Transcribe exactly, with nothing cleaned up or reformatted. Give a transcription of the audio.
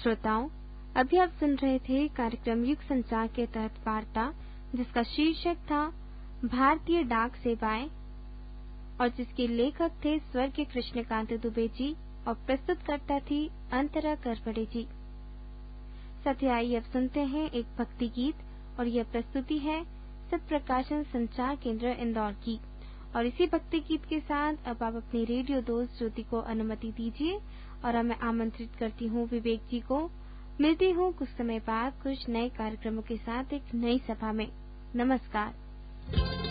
श्रोताओं, अभी आप सुन रहे थे कार्यक्रम युग संचार के तहत वार्ता, जिसका शीर्षक था भारतीय डाक सेवाएं और जिसके लेखक थे स्वर्गीय कृष्णकांत दुबे जी और प्रस्तुतकर्ता थी अंतरा करपड़े जी। साथ ही आइए अब सुनते हैं एक भक्ति गीत और यह प्रस्तुति है सत्प्रकाशन संचार केंद्र इंदौर की। और इसी भक्ति गीत के साथ अब आप अपनी रेडियो दोस्त ज्योति को अनुमति दीजिए और अब मैं आमंत्रित करती हूँ विवेक जी को। मिलती हूँ कुछ समय बाद कुछ नए कार्यक्रमों के साथ एक नई सभा में। नमस्कार।